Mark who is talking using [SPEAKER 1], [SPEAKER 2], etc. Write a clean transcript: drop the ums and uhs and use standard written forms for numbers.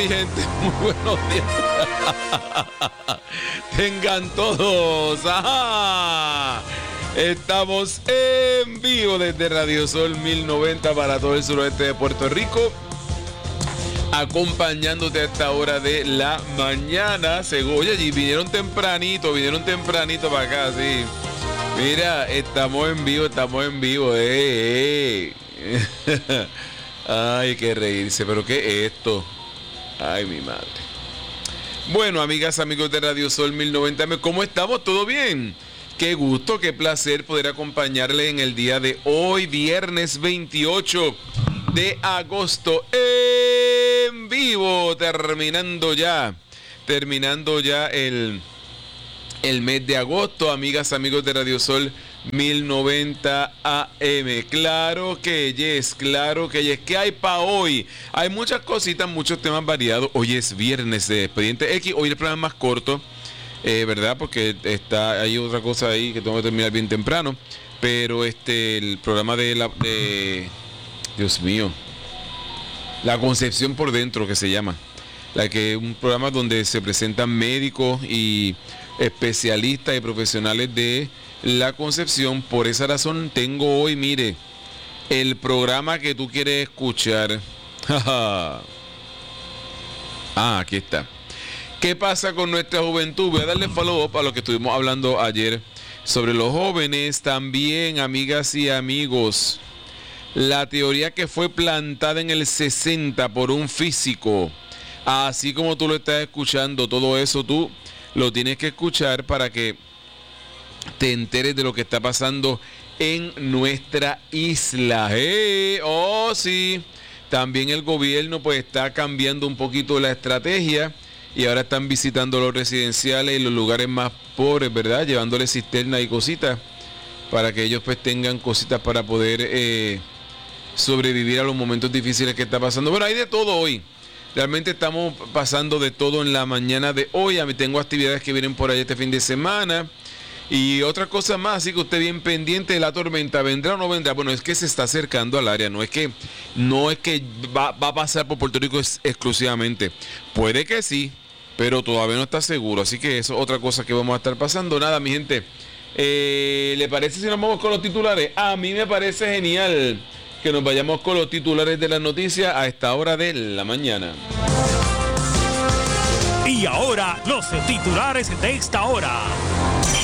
[SPEAKER 1] mi gente, muy buenos días. Tengan todos. ¡Ajá! Estamos en vivo desde Radio Sol 1090 para todo el suroeste de Puerto Rico, acompañándote a esta hora de la mañana. Oye, y vinieron tempranito para acá, sí. Mira, estamos en vivo, Ay, qué reírse, pero ¿qué es esto? Ay, mi madre. Bueno, amigas, amigos de Radio Sol 1090, ¿cómo estamos? ¿Todo bien? Qué gusto, qué placer poder acompañarle en el día de hoy, viernes 28 de agosto, en vivo, terminando ya el mes de agosto, amigas, amigos de Radio Sol 1090 AM. Claro que yes. ¿Qué hay para hoy? Hay muchas cositas, muchos temas variados. Hoy es viernes de Expediente X. Hoy el programa es más corto, ¿verdad? Porque hay otra cosa ahí que tengo que terminar bien temprano. Pero el programa de Dios mío, La Concepción por Dentro, que se llama. Un programa donde se presentan médicos y especialistas y profesionales de la concepción. Por esa razón tengo hoy, mire, el programa que tú quieres escuchar. Aquí está. ¿Qué pasa con nuestra juventud? Voy a darle follow up a lo que estuvimos hablando ayer sobre los jóvenes. También, amigas y amigos, la teoría que fue plantada en el 60 por un físico, así como tú lo estás escuchando, todo eso tú lo tienes que escuchar para que te enteres de lo que está pasando en nuestra isla. Oh, sí. También el gobierno pues está cambiando un poquito la estrategia y ahora están visitando los residenciales y los lugares más pobres, ¿verdad? Llevándoles cisternas y cositas para que ellos pues tengan cositas para poder sobrevivir a los momentos difíciles que está pasando. Bueno, hay de todo hoy. Realmente estamos pasando de todo en la mañana de hoy. A mí tengo actividades que vienen por ahí este fin de semana y otra cosa más, así que usted bien pendiente de la tormenta. ¿Vendrá o no vendrá? Bueno, es que se está acercando al área, no es que va a pasar por Puerto Rico exclusivamente. Puede que sí, pero todavía no está seguro, así que eso es otra cosa que vamos a estar pasando. Nada, mi gente, ¿le parece si nos vamos con los titulares? A mí me parece genial que nos vayamos con los titulares de las noticias a esta hora de la mañana.
[SPEAKER 2] Y ahora, los titulares de esta hora.